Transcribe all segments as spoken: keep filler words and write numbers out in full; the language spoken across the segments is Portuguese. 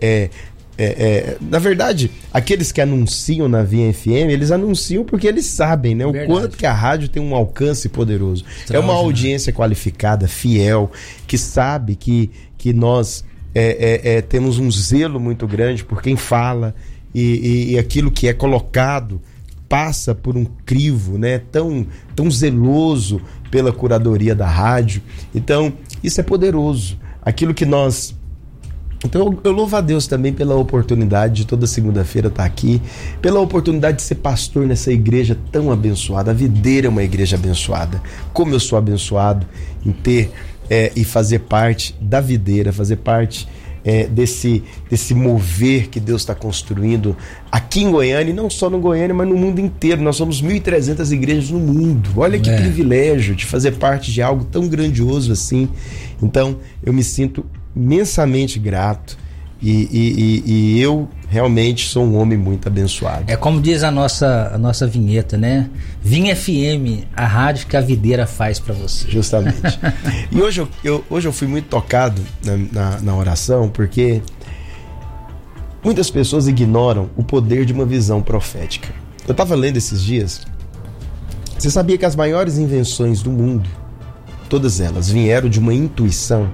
é, é, é, na verdade, aqueles que anunciam na Via F M, eles anunciam porque eles sabem, né, o Verdade. quanto que a rádio tem um alcance poderoso. É uma audiência qualificada, fiel, que sabe que, que nós é, é, é, temos um zelo muito grande por quem fala, e, e, e aquilo que é colocado passa por um crivo, né, tão, tão zeloso pela curadoria da rádio. Então, isso é poderoso. Aquilo que nós... Então eu, eu louvo a Deus também pela oportunidade de toda segunda-feira estar aqui, pela oportunidade de ser pastor nessa igreja tão abençoada. A Videira é uma igreja abençoada. Como eu sou abençoado em ter é, e fazer parte da Videira, fazer parte é, desse, desse mover que Deus está construindo aqui em Goiânia, e não só no Goiânia, mas no mundo inteiro. Nós somos mil e trezentas igrejas no mundo. Olha que é. privilégio de fazer parte de algo tão grandioso assim. Então eu me sinto imensamente grato, e, e, e, e eu realmente sou um homem muito abençoado. É como diz a nossa, a nossa vinheta, né? Vim F M, a rádio que a Videira faz para você. Justamente. E hoje eu, eu, hoje eu fui muito tocado na, na, na oração, porque muitas pessoas ignoram o poder de uma visão profética. Eu estava lendo esses dias, você sabia que as maiores invenções do mundo, todas elas vieram de uma intuição?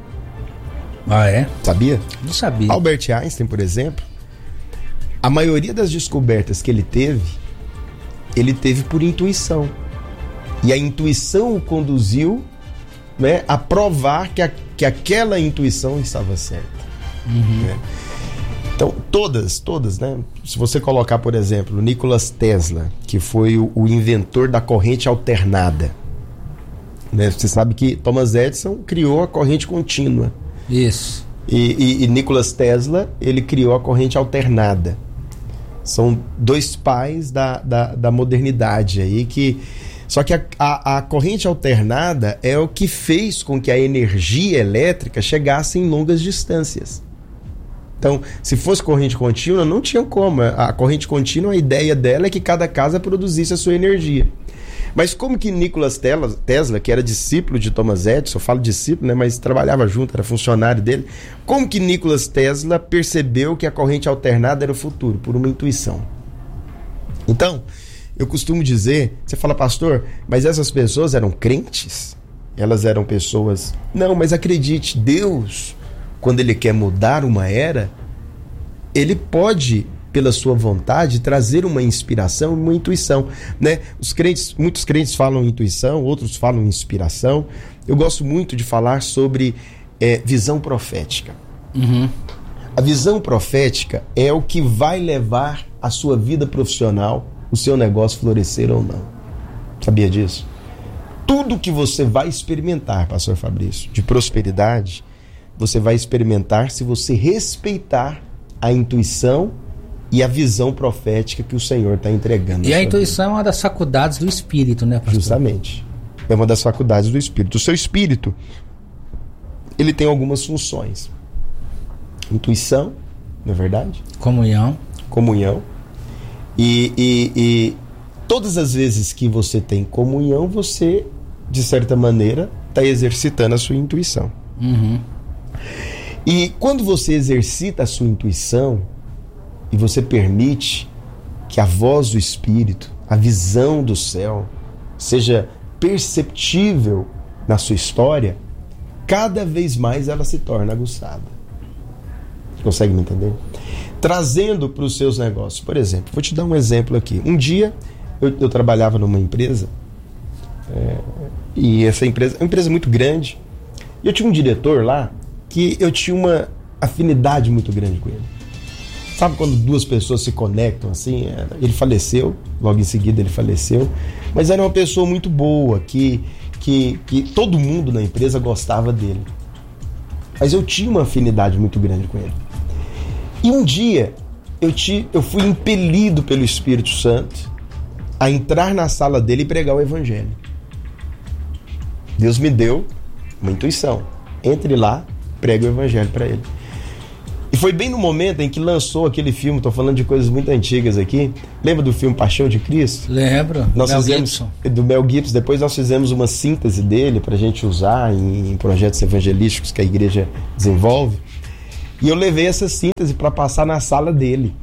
Ah, é? Sabia? Não sabia. Albert Einstein, por exemplo, a maioria das descobertas que ele teve, ele teve por intuição. E a intuição o conduziu, né, a provar que, a, que aquela intuição estava certa. Uhum. Né? Então, todas, todas, né? Se você colocar, por exemplo, Nikola Tesla, que foi o, o inventor da corrente alternada. Né? Você sabe que Thomas Edison criou a corrente contínua. Isso. E, e, e Nikola Tesla, ele criou a corrente alternada. São dois pais da, da, da modernidade aí, que... Só que a, a, a corrente alternada é o que fez com que a energia elétrica chegasse em longas distâncias. Então, se fosse corrente contínua, não tinha como. A corrente contínua, a ideia dela é que cada casa produzisse a sua energia. Mas como que Nikola Tesla, que era discípulo de Thomas Edison, eu falo discípulo, né, mas trabalhava junto, era funcionário dele, como que Nikola Tesla percebeu que a corrente alternada era o futuro? Por uma intuição. Então, eu costumo dizer, você fala, pastor, mas essas pessoas eram crentes? Elas eram pessoas... Não, mas acredite, Deus, quando Ele quer mudar uma era, Ele pode... pela sua vontade, trazer uma inspiração, uma intuição, né? Os crentes, muitos crentes falam intuição, outros falam inspiração. Eu gosto muito de falar sobre é, visão profética. Uhum. A visão profética é o que vai levar a sua vida profissional, o seu negócio florescer ou não. Sabia disso? Tudo que você vai experimentar, pastor Fabrício, de prosperidade, você vai experimentar se você respeitar a intuição e a visão profética que o Senhor está entregando. E a intuição vida. É uma das faculdades do espírito, né, pastor? Justamente. É uma das faculdades do espírito. O seu espírito, ele tem algumas funções. Intuição, não é verdade? Comunhão. Comunhão. E, e, e todas as vezes que você tem comunhão, você, de certa maneira, está exercitando a sua intuição. Uhum. E quando você exercita a sua intuição, e você permite que a voz do Espírito, a visão do céu, seja perceptível na sua história, cada vez mais ela se torna aguçada. Consegue me entender? Trazendo para os seus negócios. Por exemplo, vou te dar um exemplo aqui. Um dia eu, eu trabalhava numa empresa, é, e essa empresa é uma empresa muito grande, e eu tinha um diretor lá que eu tinha uma afinidade muito grande com ele. Sabe quando duas pessoas se conectam assim? Ele faleceu, logo em seguida ele faleceu, mas era uma pessoa muito boa, que, que, que todo mundo na empresa gostava dele. Mas eu tinha uma afinidade muito grande com ele. E um dia eu, te, eu fui impelido pelo Espírito Santo a entrar na sala dele e pregar o Evangelho. Deus me deu uma intuição. Entre lá, pregue o Evangelho para ele. E foi bem no momento em que lançou aquele filme, estou falando de coisas muito antigas aqui. Lembra do filme Paixão de Cristo? Lembro. Nós Mel fizemos, Gibson. Do Mel Gibson. Depois nós fizemos uma síntese dele para a gente usar em, em projetos evangelísticos que a igreja desenvolve. E eu levei essa síntese para passar na sala dele.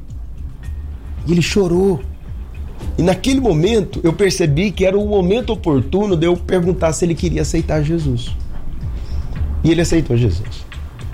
E ele chorou. E naquele momento eu percebi que era o momento oportuno de eu perguntar se ele queria aceitar Jesus. E ele aceitou Jesus.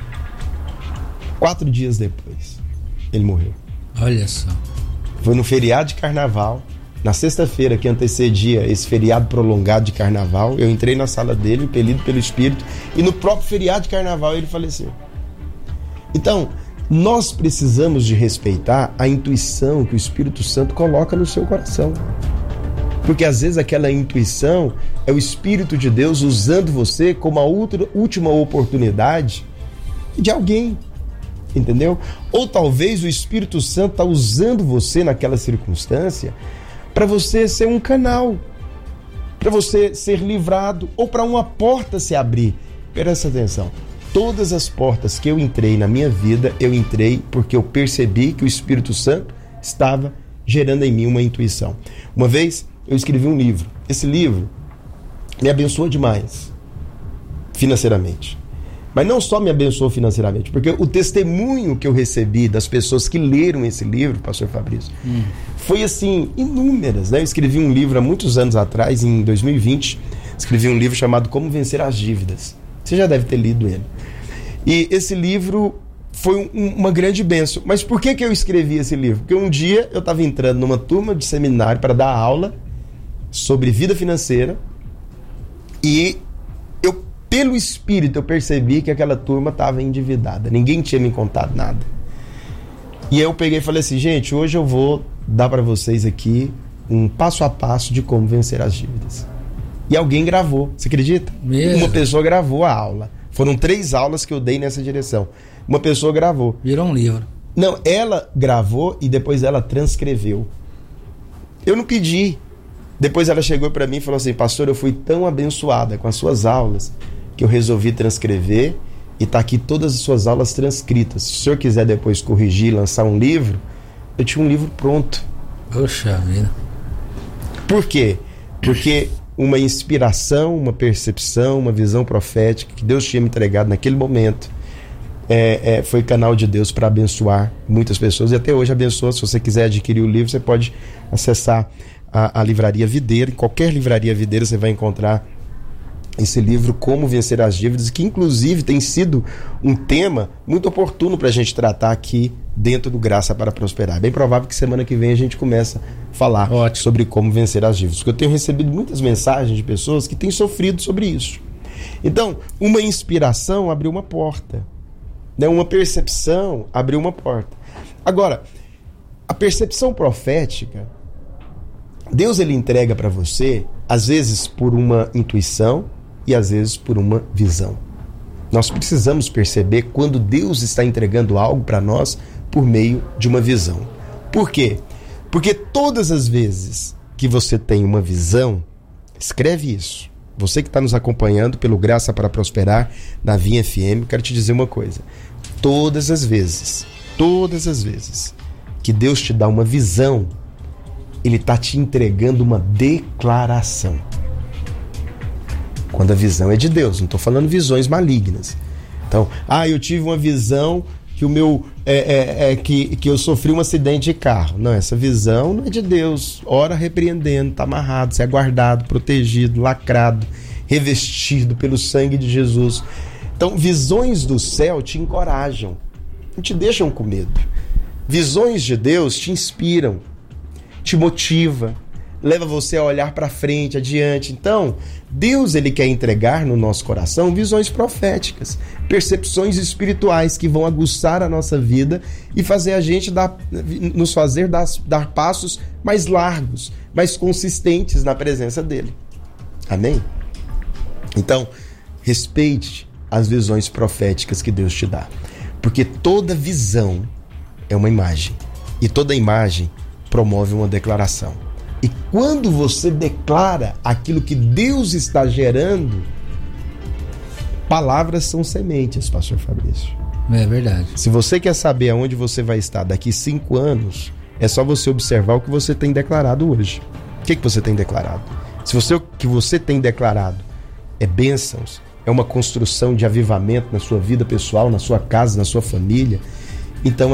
Quatro dias depois, ele morreu. Olha só. Foi no feriado de carnaval, na sexta-feira que antecedia esse feriado prolongado de carnaval, eu entrei na sala dele, impelido pelo Espírito, e no próprio feriado de carnaval ele faleceu. Então, nós precisamos de respeitar a intuição que o Espírito Santo coloca no seu coração. Porque às vezes aquela intuição é o Espírito de Deus usando você como a outra, última oportunidade de alguém. Entendeu? Ou talvez o Espírito Santo está usando você naquela circunstância para você ser um canal, para você ser livrado ou para uma porta se abrir. Presta atenção. Todas as portas que eu entrei na minha vida, eu entrei porque eu percebi que o Espírito Santo estava gerando em mim uma intuição. Uma vez eu escrevi um livro. Esse livro me abençoou demais financeiramente. Mas não só me abençoou financeiramente, porque o testemunho que eu recebi das pessoas que leram esse livro, pastor Fabrício, hum. foi assim, inúmeras, né? Eu escrevi um livro há muitos anos atrás, em dois mil e vinte, escrevi um livro chamado Como Vencer as Dívidas. Você já deve ter lido ele. E esse livro foi um, uma grande bênção. Mas por que que eu escrevi esse livro? Porque um dia eu estava entrando numa turma de seminário para dar aula sobre vida financeira e eu, pelo Espírito, eu percebi que aquela turma estava endividada. Ninguém tinha me contado nada. E eu peguei e falei assim, gente, hoje eu vou dar para vocês aqui um passo a passo de como vencer as dívidas. E alguém gravou, você acredita? Mesmo? Uma pessoa gravou a aula. Foram três aulas que eu dei nessa direção. Uma pessoa gravou. Virou um livro. Não, ela gravou e depois ela transcreveu. Eu não pedi. Depois ela chegou para mim e falou assim, pastor, eu fui tão abençoada com as suas aulas que eu resolvi transcrever e tá aqui todas as suas aulas transcritas. Se o senhor quiser depois corrigir, lançar um livro, eu tinha um livro pronto. Poxa vida. Por quê? Porque uma inspiração, uma percepção, uma visão profética que Deus tinha me entregado naquele momento é, é, foi canal de Deus para abençoar muitas pessoas e até hoje abençoa. Se você quiser adquirir o livro, você pode acessar a, a livraria Videira. Em qualquer livraria Videira você vai encontrar esse livro, Como Vencer as Dívidas, que inclusive tem sido um tema muito oportuno para a gente tratar aqui dentro do Graça para Prosperar. Bem provável que semana que vem a gente comece a falar Ótimo. sobre como vencer as dívidas, porque eu tenho recebido muitas mensagens de pessoas que têm sofrido sobre isso. Então, uma inspiração abriu uma porta, né? Uma percepção abriu uma porta. Agora, a percepção profética, Deus ele entrega para você, às vezes por uma intuição e às vezes por uma visão. Nós precisamos perceber quando Deus está entregando algo para nós por meio de uma visão. Por quê? Porque todas as vezes que você tem uma visão, escreve isso. Você que está nos acompanhando pelo Graça para Prosperar na Vinha F M, quero te dizer uma coisa. Todas as vezes, todas as vezes que Deus te dá uma visão, Ele está te entregando uma declaração. Quando a visão é de Deus, não estou falando visões malignas. Então, ah, eu tive uma visão que o meu é, é, é, que, que eu sofri um acidente de carro. Não, essa visão não é de Deus. Ora repreendendo, está amarrado, você é guardado, protegido, lacrado, revestido pelo sangue de Jesus. Então, visões do céu te encorajam, não te deixam com medo. Visões de Deus te inspiram, te motiva, leva você a olhar para frente, adiante. Então, Deus ele quer entregar no nosso coração visões proféticas, percepções espirituais que vão aguçar a nossa vida e fazer a gente dar, nos fazer dar, dar passos mais largos, mais consistentes na presença dele. Amém? Então, respeite as visões proféticas que Deus te dá, porque toda visão é uma imagem e toda imagem promove uma declaração. E quando você declara aquilo que Deus está gerando, palavras são sementes, pastor Fabrício. É verdade. Se você quer saber aonde você vai estar daqui cinco anos, é só você observar o que você tem declarado hoje. O que, que você tem declarado? Se você, o que você tem declarado é bênçãos, é uma construção de avivamento na sua vida pessoal, na sua casa, na sua família. Então